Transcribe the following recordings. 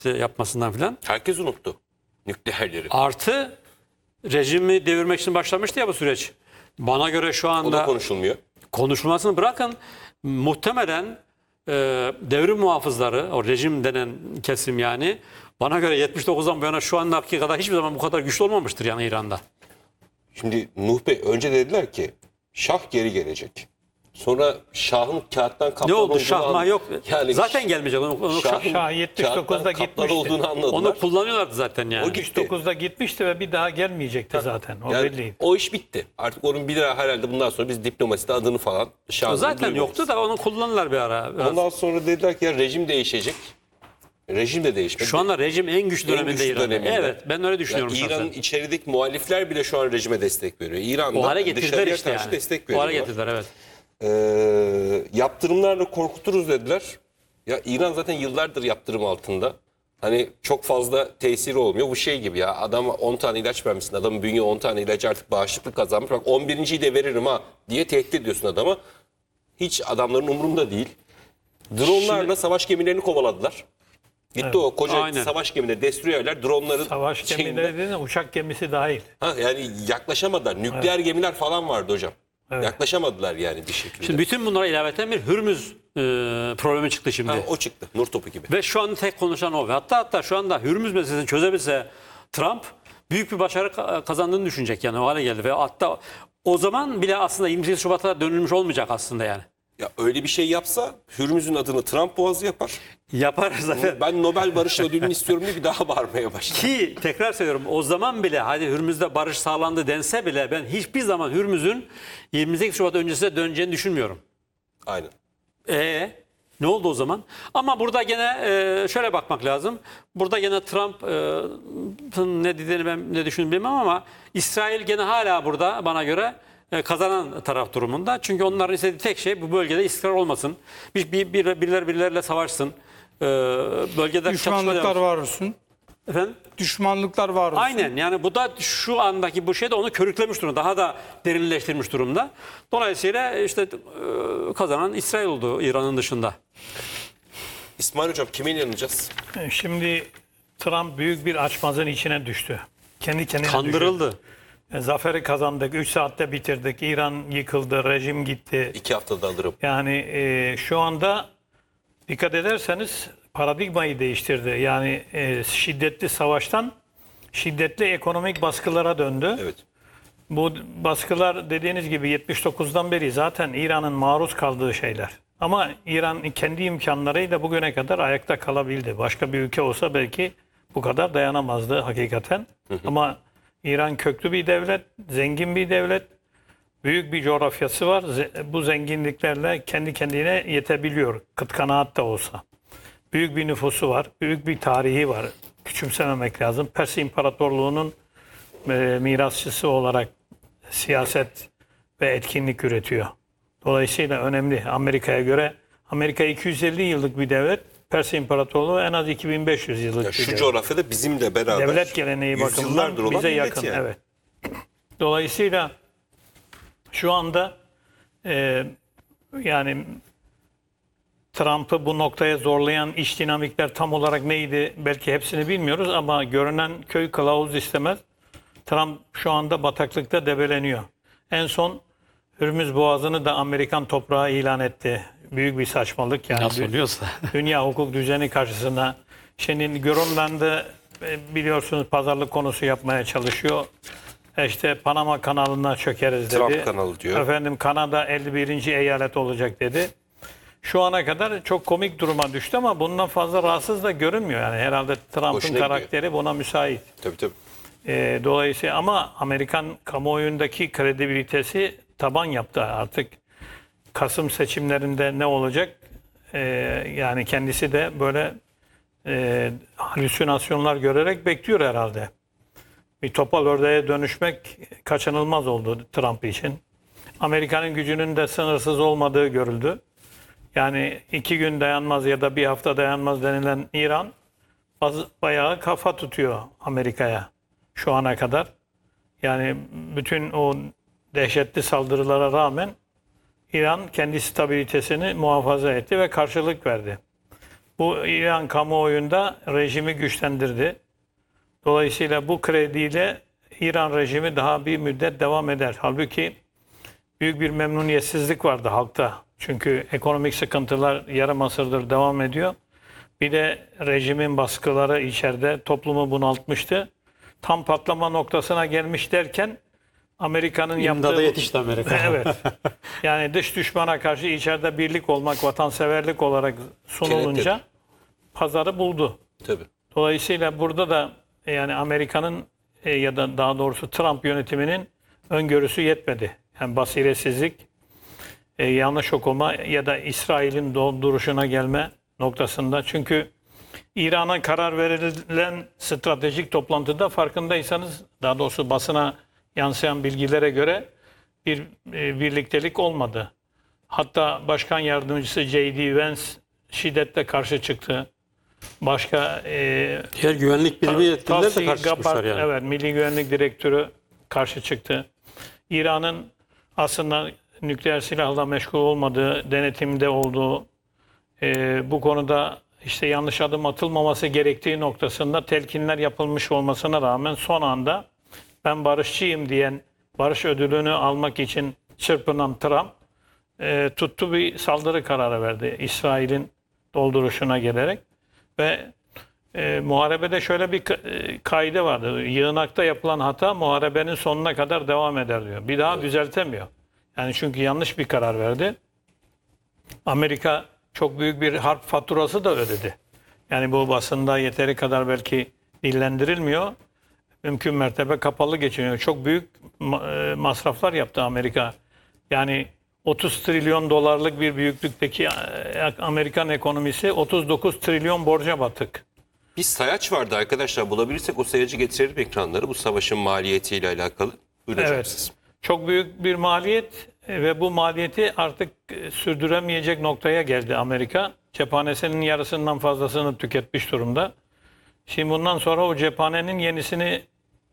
yapmasından filan. Herkes unuttu nükleerleri. Artı rejimi devirmek için başlamıştı ya bu süreç. Bana göre şu O da anda konuşulmuyor. konuşulmasını bırakın, muhtemelen devrim muhafızları, o rejim denen kesim yani, bana göre 79'dan bu yana şu andaki kadar hiçbir zaman bu kadar güçlü olmamıştır yani İran'da. Şimdi Nuh Bey önce dediler ki Şah geri gelecek. Sonra Şah'ın kağıttan kaplan Ne oldu? olduğunu Şah yok. Yani Zaten gelmeyecek. Şah'ın Şah 79'da kağıttan kaplan gitmişti. olduğunu anladılar. Onu kullanıyorlardı zaten yani. O gitti. 79'da gitmişti ve bir daha gelmeyecekti zaten. O Yani belliydi. o iş bitti. Artık onun bir daha herhalde bundan sonra biz diplomaside adını falan Şah'ın Zaten duymayız. yoktu da onu kullanırlar bir ara. Biraz. Ondan sonra dediler ki ya rejim değişecek. Rejim de değişmedi. Şu anda rejim en güçlü döneminde güçlü İran'da. döneminde. Evet, ben öyle düşünüyorum Yani İran'ın şahsen. içerideki muhalifler bile şu an rejime destek veriyor. İran'da O hale getirdiler dışarıya işte karşı yani. destek O hale veriyorlar. getirdiler, evet. Yaptırımlarla korkuturuz dediler. Ya İran zaten yıllardır yaptırım altında. Hani çok fazla tesiri olmuyor. Bu şey gibi ya, adama 10 tane ilaç vermişsin. Adamın bünye 10 tane ilacı artık bağışıklık kazanmış. Bak 11.yi de veririm ha diye tehdit ediyorsun adama. Hiç adamların umurunda değil. Dronlarla savaş gemilerini kovaladılar. Gitti o koca Aynen. savaş gemileri, destroyerler, dronların Savaş gemileri dediğin uçak gemisi dahil. yani yaklaşamadılar. Nükleer gemiler falan vardı hocam. Evet. Yaklaşamadılar yani bir şekilde. Şimdi bütün bunlara ilaveten bir Hürmüz problemi çıktı şimdi. Ha, o çıktı. Nur topu gibi. Ve şu anda tek konuşan o. Hatta şu anda Hürmüz meselesini çözebilse Trump büyük bir başarı kazandığını düşünecek yani, o hale geldi. Ve hatta o zaman bile aslında 28 Şubat'a dönülmüş olmayacak aslında yani. Ya öyle bir şey yapsa Hürmüz'ün adını Trump Boğazı yapar. Yapar zaten. Ben Nobel Barış Ödülünü istiyorum diye bir daha bağırmaya başlar. Ki tekrar söylüyorum, o zaman bile hadi Hürmüz'de barış sağlandı dense bile ben hiçbir zaman Hürmüz'ün 28 Şubat öncesine döneceğini düşünmüyorum. Aynen. Ne oldu o zaman? Ama burada gene şöyle bakmak lazım. Burada gene Trump'ın ne dediğini ben ne düşündüğümü bilmem ama İsrail gene hala burada bana göre kazanan taraf durumunda. Çünkü onların istediği tek şey bu bölgede istikrar olmasın. Birileriyle savaşsın. Bölgede Düşmanlıklar var olsun. Efendim? Düşmanlıklar var olsun. Aynen, yani bu da şu andaki bu şey de onu körüklemiş durumda. Daha da derinleştirmiş durumda. Dolayısıyla işte kazanan İsrail oldu İran'ın dışında. İsmail Hocam kime inanacağız? Şimdi Trump büyük bir açmazın içine düştü. Kendi kendine Kandırıldı. düştü. Zaferi kazandık. 3 saatte bitirdik. İran yıkıldı. Rejim gitti. 2 haftada alırım. Yani şu anda dikkat ederseniz paradigmayı değiştirdi. Yani şiddetli savaştan şiddetli ekonomik baskılara döndü. Evet. Bu baskılar dediğiniz gibi 79'dan beri zaten İran'ın maruz kaldığı şeyler. Ama İran kendi imkanlarıyla bugüne kadar ayakta kalabildi. Başka bir ülke olsa belki bu kadar dayanamazdı hakikaten. Ama İran köklü bir devlet, zengin bir devlet, büyük bir coğrafyası var. Bu zenginliklerle kendi kendine yetebiliyor, kıt kanaat da olsa. Büyük bir nüfusu var, büyük bir tarihi var. Küçümsememek lazım. Pers İmparatorluğu'nun mirasçısı olarak siyaset ve etkinlik üretiyor. Dolayısıyla önemli. Amerika'ya göre, Amerika 250 yıllık bir devlet, Pers İmparatorluğu en az 2500 yıllık Ya bir şu devlet. coğrafyada bizimle beraber Devlet geleneği yüzyıllardır bakımından olan bize millet yakın. yani. Evet. Dolayısıyla şu anda yani Trump'ı bu noktaya zorlayan iç dinamikler tam olarak neydi? Belki hepsini bilmiyoruz ama görünen köy kılavuz istemez. Trump şu anda bataklıkta debeleniyor. En son Hürmüz Boğazı'nı da Amerikan toprağı ilan etti. Büyük bir saçmalık yani. Nasıl oluyorsa. Dünya hukuk düzeni karşısında. Şimdi Grönland'ı biliyorsunuz pazarlık konusu yapmaya çalışıyor. İşte Panama kanalına çökeriz dedi. Trump kanalı diyor. Efendim Kanada 51. eyalet olacak dedi. Şu ana kadar çok komik duruma düştü ama bundan fazla rahatsız da görünmüyor. Yani herhalde Trump'ın Hoşuna karakteri buna müsait. Tabii tabii. Dolayısıyla ama Amerikan kamuoyundaki kredibilitesi taban yaptı artık. Kasım seçimlerinde ne olacak? Yani kendisi de böyle halüsinasyonlar görerek bekliyor herhalde. Bir topal ördeğe dönüşmek kaçınılmaz oldu Trump için. Amerika'nın gücünün de sınırsız olmadığı görüldü. Yani 2 gün dayanmaz ya da bir hafta dayanmaz denilen İran bayağı kafa tutuyor Amerika'ya şu ana kadar. Yani bütün o dehşetli saldırılara rağmen İran kendi stabilitesini muhafaza etti ve karşılık verdi. Bu İran kamuoyunda rejimi güçlendirdi. Dolayısıyla bu krediyle İran rejimi daha bir müddet devam eder. Halbuki büyük bir memnuniyetsizlik vardı halkta. Çünkü ekonomik sıkıntılar yarım asırdır devam ediyor. Bir de rejimin baskıları içeride toplumu bunaltmıştı. Tam patlama noktasına gelmiş derken Amerika'nın İmdada yaptığı... yetişti Amerika. Evet. Yani dış düşmana karşı içeride birlik olmak, vatanseverlik olarak sunulunca Kenetledi. pazarı buldu. Tabii. Dolayısıyla burada da yani Amerika'nın ya da daha doğrusu Trump yönetiminin öngörüsü yetmedi. Yani basiretsizlik, yanlış okuma ya da İsrail'in dolduruşuna gelme noktasında. Çünkü İran'a karar verilen stratejik toplantıda farkındaysanız, daha doğrusu basına yansıyan bilgilere göre bir birliktelik olmadı. Hatta Başkan Yardımcısı J.D. Vance şiddetle karşı çıktı. Başka Diğer güvenlik birimi yetkililer de Tulsi karşı çıkmışlar Gabbard, yani. evet, Milli Güvenlik Direktörü karşı çıktı. İran'ın aslında nükleer silahla meşgul olmadığı, denetimde olduğu, bu konuda işte yanlış adım atılmaması gerektiği noktasında telkinler yapılmış olmasına rağmen son anda ben barışçıyım diyen, barış ödülünü almak için çırpınan Trump tuttu bir saldırı kararı verdi İsrail'in dolduruşuna gelerek ve muharebede şöyle bir kaide vardı. Yığınakta yapılan hata muharebenin sonuna kadar devam eder diyor. Bir daha düzeltemiyor. Yani çünkü yanlış bir karar verdi. Amerika çok büyük bir harp faturası da ödedi. Yani bu basında yeteri kadar belki dillendirilmiyor. Mümkün mertebe kapalı geçiniyor. Çok büyük masraflar yaptı Amerika. Yani 30 trilyon dolarlık bir büyüklükteki Amerikan ekonomisi 39 trilyon borca batık. Bir sayaç vardı arkadaşlar. Bulabilirsek o sayacı getirelim ekranları. Bu savaşın maliyetiyle alakalı. Buyurun hocam Evet. siz. Çok büyük bir maliyet ve bu maliyeti artık sürdüremeyecek noktaya geldi Amerika. Cephanesinin yarısından fazlasını tüketmiş durumda. Şimdi bundan sonra o cephanenin yenisini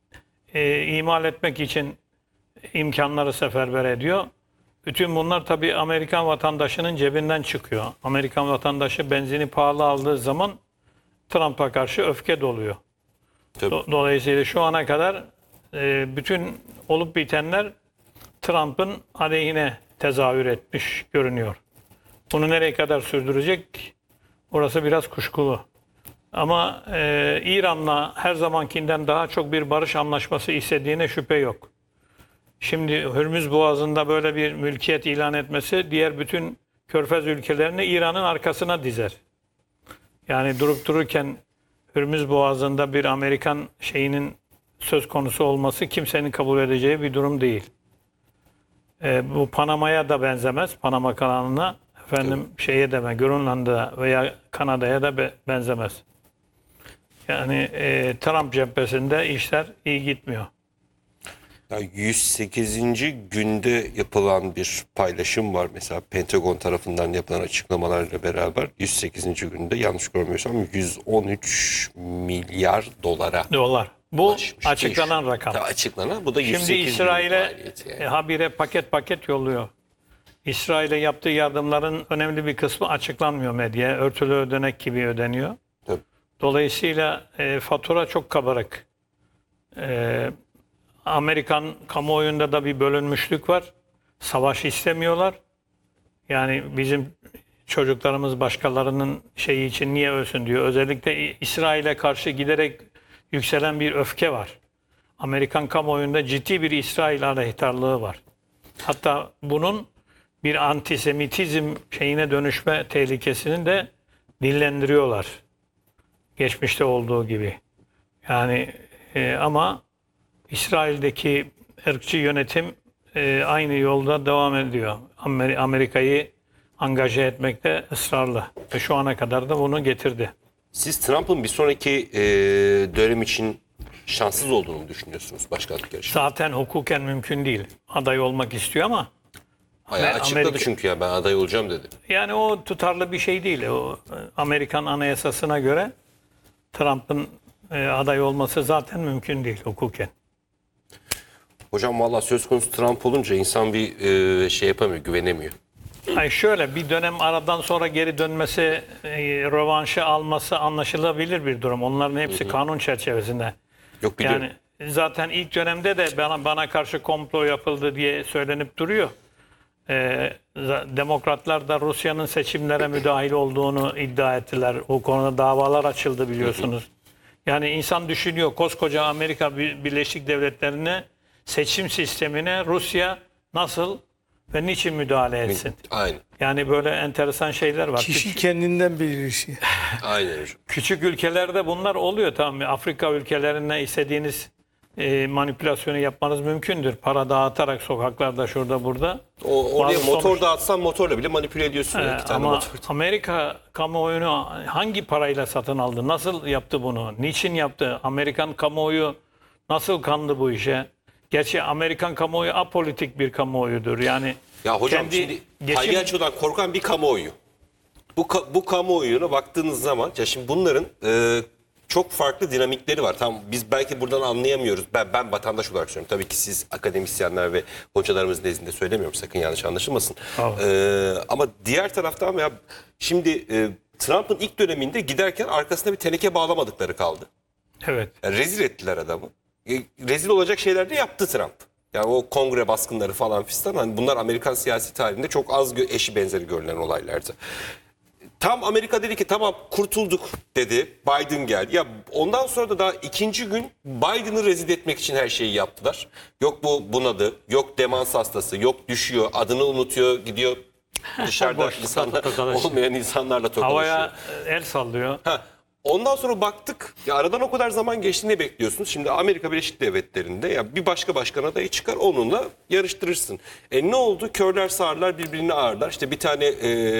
imal etmek için imkanları seferber ediyor. Bütün bunlar tabii Amerikan vatandaşının cebinden çıkıyor. Amerikan vatandaşı benzini pahalı aldığı zaman Trump'a karşı öfke doluyor. Tabii. Dolayısıyla şu ana kadar bütün olup bitenler Trump'ın aleyhine tezahür etmiş görünüyor. Bunu nereye kadar sürdürecek? Orası biraz kuşkulu. Ama İran'la her zamankinden daha çok bir barış anlaşması istediğine şüphe yok. Şimdi Hürmüz Boğazı'nda böyle bir mülkiyet ilan etmesi diğer bütün Körfez ülkelerini İran'ın arkasına dizer. Yani durup dururken Hürmüz Boğazı'nda bir Amerikan şeyinin söz konusu olması kimsenin kabul edeceği bir durum değil. Bu Panama'ya da benzemez, Panama kanalına. Efendim şeye de Grönland'a veya Kanada'ya da benzemez. Yani Trump cephesinde işler iyi gitmiyor. Yani 108. günde yapılan bir paylaşım var. Mesela Pentagon tarafından yapılan açıklamalarla beraber 108. günde yanlış görmüyorsam 113 milyar dolara Dolar. Bu ulaşmış. açıklanan rakam. Açıklanan. Bu da 108 Şimdi günlük İsrail'e maliyeti yani. habire paket yolluyor. İsrail'e yaptığı yardımların önemli bir kısmı açıklanmıyor medyaya. Örtülü ödenek gibi ödeniyor. Tabii. Dolayısıyla fatura çok kabarık. Amerikan kamuoyunda da bir bölünmüşlük var. Savaş istemiyorlar. Yani bizim çocuklarımız başkalarının şeyi için niye ölsün diyor. Özellikle İsrail'e karşı giderek yükselen bir öfke var. Amerikan kamuoyunda ciddi bir İsrail aleyhtarlığı var. Hatta bunun bir antisemitizm şeyine dönüşme tehlikesini de dillendiriyorlar. Geçmişte olduğu gibi. Yani ama İsrail'deki ırkçı yönetim aynı yolda devam ediyor. Amerika'yı angaje etmekte ısrarlı. Ve şu ana kadar da bunu getirdi. Siz Trump'ın bir sonraki dönem için şanssız olduğunu mu düşünüyorsunuz başkanlık yarışında? Zaten hukuken mümkün değil. Aday olmak istiyor ama Bayağı açıkladı Amerika- çünkü ya ben aday olacağım dedi. yani o tutarlı bir şey değil. O Amerikan anayasasına göre Trump'ın aday olması zaten mümkün değil hukuken. Hocam valla söz konusu Trump olunca insan bir şey yapamıyor, güvenemiyor. Ay şöyle bir dönem aradan sonra geri dönmesi, rövanşı alması anlaşılabilir bir durum. Onların hepsi kanun çerçevesinde. Yok biliyorum. Yani zaten ilk dönemde de bana karşı komplo yapıldı diye söylenip duruyor. Demokratlar da Rusya'nın seçimlere müdahil olduğunu iddia ettiler. O konuda davalar açıldı biliyorsunuz. Yani insan düşünüyor, koskoca Amerika Birleşik Devletleri'ne, seçim sistemine Rusya nasıl ve niçin müdahale etsin? Aynen. Yani böyle enteresan şeyler var. Kişi kendinden bilir işi. Aynen hocam. Küçük ülkelerde bunlar oluyor, tamam mı? Afrika ülkelerine istediğiniz manipülasyonu yapmanız mümkündür. Para dağıtarak sokaklarda, şurada burada. Oraya Bazı motor dağıtsan motorla bile manipüle ediyorsun. İki tane Ama motor. Amerika kamuoyunu hangi parayla satın aldı? Nasıl yaptı bunu? Niçin yaptı? Amerikan kamuoyu nasıl kandı bu işe? Gerçi Amerikan kamuoyu apolitik bir kamuoyudur. Yani Ya hocam kendi şimdi geçim- palyaçodan korkan bir kamuoyu. Bu kamuoyuna baktığınız zaman ya şimdi bunların çok farklı dinamikleri var. Tam biz belki buradan anlayamıyoruz. Ben vatandaş olarak söylüyorum. Tabii ki siz akademisyenler ve hocalarımız nezdinde söylemiyorum. Sakın yanlış anlaşılmasın. Tamam. Ama diğer taraftan ya şimdi Trump'ın ilk döneminde giderken arkasına bir teneke bağlamadıkları kaldı. Evet. Yani rezil ettiler adamı. Rezil olacak şeyler de yaptı Trump. Yani o kongre baskınları falan fistan. Hani bunlar Amerikan siyasi tarihinde çok az eşi benzeri görülen olaylardı. Tam Amerika dedi ki tamam kurtulduk dedi. Biden geldi. Ya ondan sonra da daha ikinci gün Biden'ı rezil etmek için her şeyi yaptılar. Yok bu bunadı, yok demans hastası, yok düşüyor, adını unutuyor, gidiyor dışarıda Boş, insanlar, tokalaşıyor. olmayan insanlarla tokalaşıyor. Havaya el sallıyor. Ha, ondan sonra baktık ya aradan o kadar zaman geçti, ne bekliyorsunuz? Şimdi Amerika Birleşik Devletleri'nde ya bir başka başkan adayı çıkar, onunla yarıştırırsın. Ne oldu? Körler sağırlar birbirini ağırlar. İşte bir tane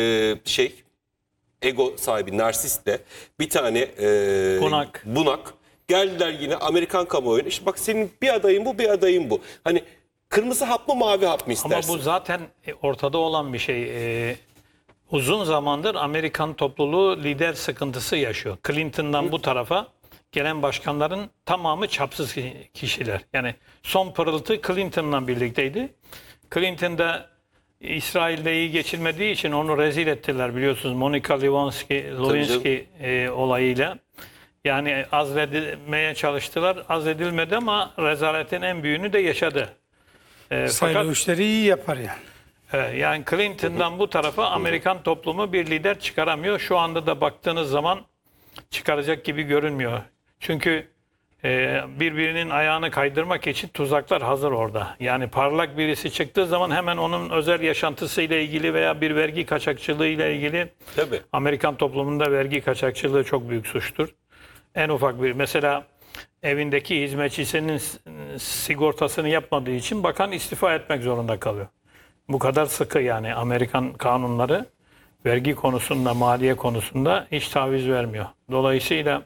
ego sahibi narsistle bir tane bunak geldiler yine Amerikan kamuoyuna. İşte bak senin bir adayın bu, bir adayın bu. Hani kırmızı hap mı mavi hap mı Ama istersin? bu zaten ortada olan bir şey. Uzun zamandır Amerikan topluluğu lider sıkıntısı yaşıyor. Clinton'dan bu tarafa gelen başkanların tamamı çapsız kişiler. Yani son pırıltı Clinton'la birlikteydi. Clinton da İsrail'le iyi geçirmediği için onu rezil ettiler biliyorsunuz. Monica Lewinsky olayıyla. Yani azledilmeye çalıştılar. Azledilmedi ama rezaletin en büyüğünü de yaşadı. Sayın o işleri iyi yapar yani. Yani Clinton'dan bu tarafa Amerikan toplumu bir lider çıkaramıyor. Şu anda da baktığınız zaman çıkaracak gibi görünmüyor. Çünkü birbirinin ayağını kaydırmak için tuzaklar hazır orada. Yani parlak birisi çıktığı zaman hemen onun özel yaşantısıyla ilgili veya bir vergi kaçakçılığıyla ilgili. Tabii. Amerikan toplumunda vergi kaçakçılığı çok büyük suçtur. En ufak bir mesela evindeki hizmetçisinin sigortasını yapmadığı için bakan istifa etmek zorunda kalıyor. Bu kadar sıkı yani Amerikan kanunları vergi konusunda, maliye konusunda hiç taviz vermiyor. Dolayısıyla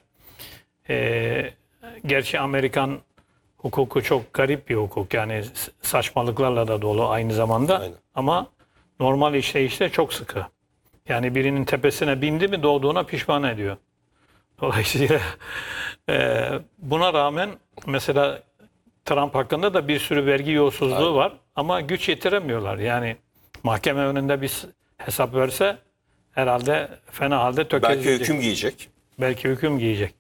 gerçi Amerikan hukuku çok garip bir hukuk. Yani saçmalıklarla da dolu aynı zamanda. Aynen. Ama normal işleyişte çok sıkı. Yani birinin tepesine bindi mi doğduğuna pişman ediyor. Dolayısıyla buna rağmen mesela Trump hakkında da bir sürü vergi yolsuzluğu var ama güç yetiremiyorlar. Yani mahkeme önünde bir hesap verse herhalde fena halde tökezleyecek. Belki hüküm giyecek. Belki hüküm giyecek.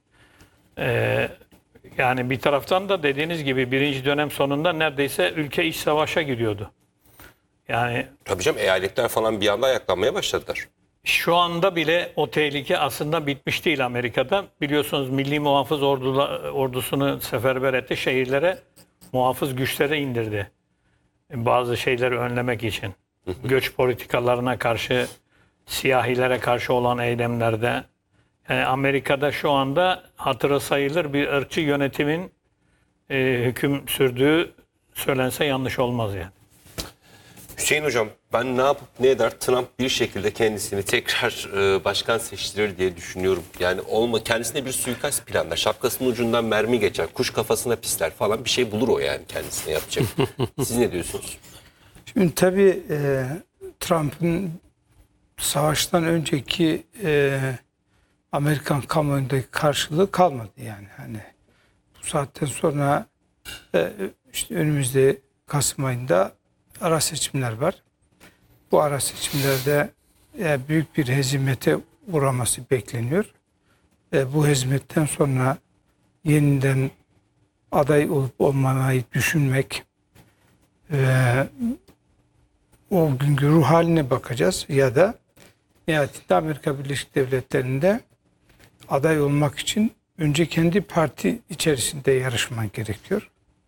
Yani bir taraftan da dediğiniz gibi birinci dönem sonunda neredeyse ülke iç savaşa giriyordu. Yani Tabii canım, eyaletler falan bir anda ayaklanmaya başladılar. şu anda bile o tehlike aslında bitmiş değil Amerika'da. Biliyorsunuz Milli Muhafız Ordusunu seferber etti. Şehirlere muhafız güçleri indirdi. Bazı şeyleri önlemek için. Göç politikalarına karşı, siyahilere karşı olan eylemlerde. Yani Amerika'da şu anda hatırı sayılır bir ırkçı yönetimin hüküm sürdüğü söylense yanlış olmaz yani. Hüseyin Hocam, ben ne yapıp ne eder Trump bir şekilde kendisini tekrar başkan seçtirir diye düşünüyorum. Yani kendisine bir suikast planlar. Şapkasının ucundan mermi geçer, kuş kafasına pisler falan, bir şey bulur o yani kendisine yapacak. Siz ne diyorsunuz? Şimdi tabii Trump'ın savaştan önceki Amerikan kamuoyundaki karşılığı kalmadı yani. Hani bu saatten sonra işte önümüzde Kasım ayında ara seçimler var. bu ara seçimlerde büyük bir hezimete uğraması bekleniyor. Bu hezimetten sonra yeniden aday olup olmamayı düşünmek ve o günkü ruh haline bakacağız ya da nihayetinde Amerika Birleşik Devletleri'nde aday olmak için önce kendi parti içerisinde yarışman gerekiyor.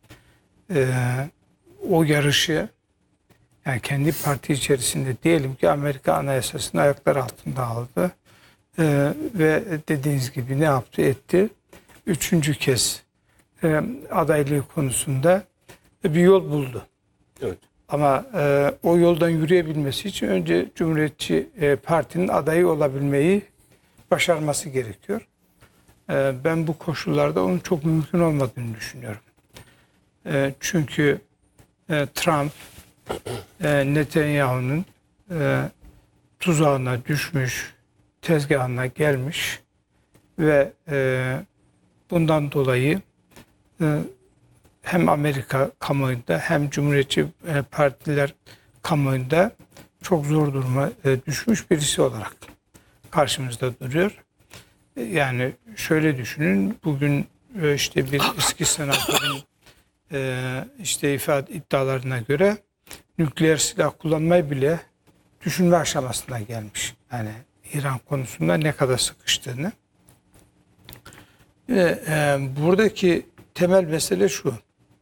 O yarışı yani kendi parti içerisinde diyelim ki Amerika Anayasası'nı ayaklar altında aldı ve dediğiniz gibi ne yaptı etti? Üçüncü kez adaylığı konusunda bir yol buldu. Evet. Ama o yoldan yürüyebilmesi için önce Cumhuriyetçi Parti'nin adayı olabilmeyi başarması gerekiyor. Ben bu koşullarda onun çok mümkün olmadığını düşünüyorum. Çünkü Trump Netanyahu'nun tuzağına düşmüş, tezgahına gelmiş ve bundan dolayı hem Amerika kamuoyunda hem Cumhuriyetçi partiler kamuoyunda çok zor duruma düşmüş birisi olarak karşımızda duruyor. Yani şöyle düşünün, bugün işte bir eski senatörün işte iddialarına göre nükleer silah kullanmayı bile düşünme aşamasına gelmiş. Yani İran konusunda ne kadar sıkıştığını. Ve buradaki temel mesele şu.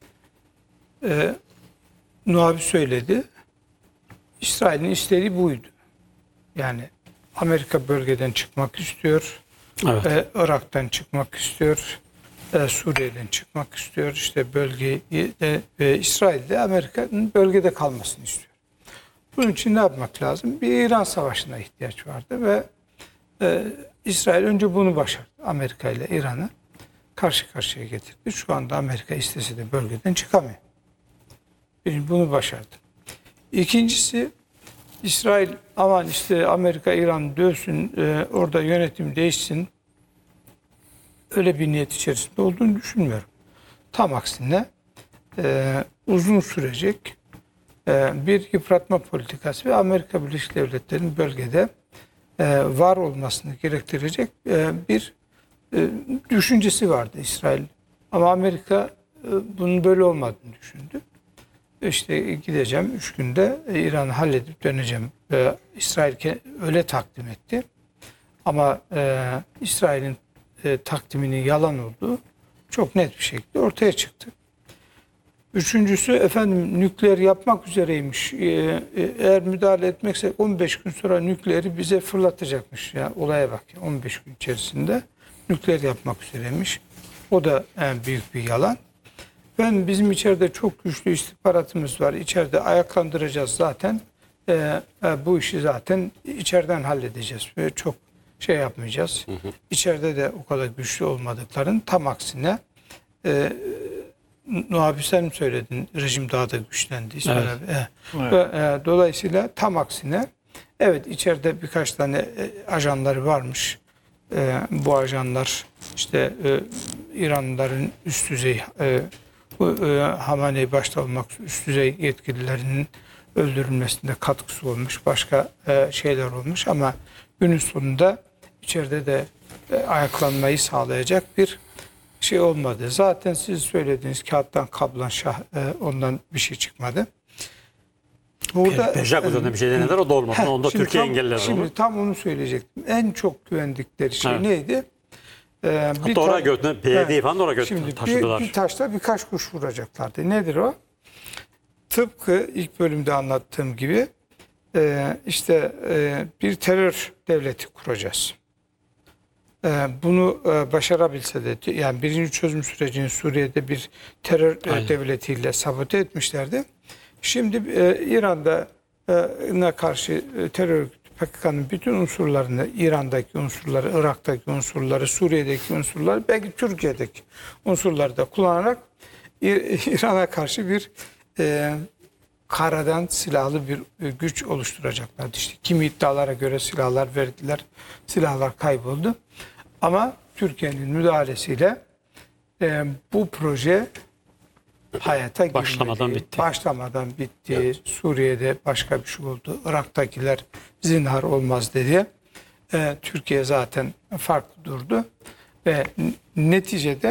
Nuh abi söyledi. İsrail'in istediği buydu. Yani Amerika bölgeden çıkmak istiyor. Evet. Irak'tan çıkmak istiyor. Suriye'den çıkmak istiyor. İşte bölgeyi İsrail'de Amerika'nın bölgede kalmasını istiyor. Bunun için ne yapmak lazım? Bir İran savaşına ihtiyaç vardı ve İsrail önce bunu başardı. Amerika ile İran'ı karşı karşıya getirdi. Şu anda Amerika istese de bölgeden çıkamıyor. Bunu başardı. İkincisi, İsrail aman işte Amerika İran dövsün, orada yönetim değişsin. Öyle bir niyet içerisinde olduğunu düşünmüyorum. Tam aksine uzun sürecek bir yıpratma politikası ve Amerika Birleşik Devletleri'nin bölgede var olmasını gerektirecek bir düşüncesi vardı İsrail. Ama Amerika bunun böyle olmadığını düşündü. İşte gideceğim 3 günde İran'ı halledip döneceğim. İsrail öyle takdim etti. Ama İsrail'in takdiminin yalan olduğu çok net bir şekilde ortaya çıktı. Üçüncüsü efendim nükleer yapmak üzereymiş. Eğer müdahale etmekse 15 gün sonra nükleeri bize fırlatacakmış. Ya olaya bak ya, 15 gün içerisinde nükleer yapmak üzereymiş. O da büyük bir yalan. Bizim içeride çok güçlü istihbaratımız var. İçeride ayaklandıracağız zaten. Bu işi zaten içeriden halledeceğiz. Ve çok şey yapmayacağız. İçeride de o kadar güçlü olmadıkların tam aksine Nuh abi sen mi söyledin? Rejim daha da güçlendi. Evet. Evet. Dolayısıyla tam aksine evet içeride birkaç tane ajanları varmış. Bu ajanlar işte İranlıların üst düzey Hamaney başta olmak üst düzey yetkililerinin öldürülmesinde katkısı olmuş. Başka şeyler olmuş ama günün sonunda içeride de ayaklanmayı sağlayacak bir şey olmadı. Zaten siz söylediğiniz kağıttan kablan ondan bir şey çıkmadı. Burada Peşak üzerinde bir şey denediler, o da olmadı. Onu da Türkiye engelledi. Şimdi tam onu söyleyecektim. En çok güvendikleri şey neydi? Hatta oraya götürdüler. PYD'yi falan da oraya Şimdi taşıdılar. bir taşla birkaç kuş vuracaklardı. Nedir o? Tıpkı ilk bölümde anlattığım gibi işte bir terör devleti kuracağız. Bunu başarabilse de yani birinci çözüm sürecini Suriye'de bir terör devletiyle sabote etmişlerdi. Şimdi İran'da karşı terör örgütü PKK'nın bütün unsurlarını, İran'daki unsurları, Irak'taki unsurları, Suriye'deki unsurları, belki Türkiye'deki unsurları da kullanarak İran'a karşı bir karadan silahlı bir güç oluşturacaklardı. İşte kimi iddialara göre silahlar verdiler, silahlar kayboldu. Ama Türkiye'nin müdahalesiyle bu proje hayata girmeli. Başlamadan bitti. Başlamadan bitti. Suriye'de başka bir şey oldu. Irak'takiler zinhar olmaz dedi. Türkiye zaten farklı durdu ve neticede